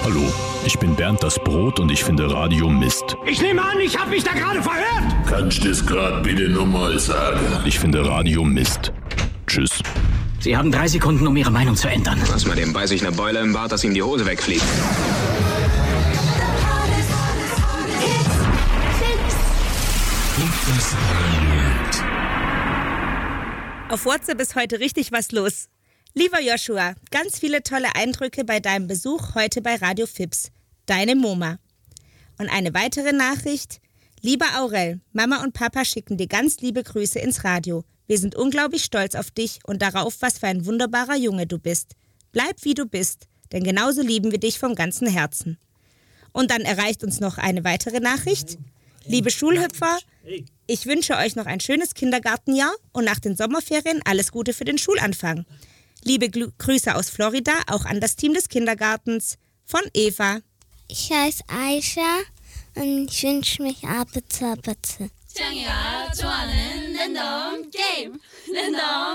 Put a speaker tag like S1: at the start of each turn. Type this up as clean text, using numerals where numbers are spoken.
S1: Hallo, ich bin Bernd das Brot und ich finde Radio Mist.
S2: Ich nehme an, ich habe mich da gerade verhört.
S3: Kannst du das gerade bitte nochmal sagen?
S1: Ich finde Radio Mist. Tschüss.
S2: Sie haben 3 Sekunden, um Ihre Meinung zu ändern.
S4: Lass mal dem beiß ich eine Beule im Bart, dass ihm die Hose wegfliegt.
S5: Auf WhatsApp ist heute richtig was los. Lieber Joshua, ganz viele tolle Eindrücke bei deinem Besuch heute bei Radio Fips. Deine Moma. Und eine weitere Nachricht. Lieber Aurel, Mama und Papa schicken dir ganz liebe Grüße ins Radio. Wir sind unglaublich stolz auf dich und darauf, was für ein wunderbarer Junge du bist. Bleib wie du bist, denn genauso lieben wir dich vom ganzen Herzen. Und dann erreicht uns noch eine weitere Nachricht. Liebe Schulhüpfer, ich wünsche euch noch ein schönes Kindergartenjahr und nach den Sommerferien alles Gute für den Schulanfang. Liebe Grüße aus Florida, auch an das Team des Kindergartens. Von Eva.
S6: Ich heiße Aisha und ich wünsche mich Abitur bitte.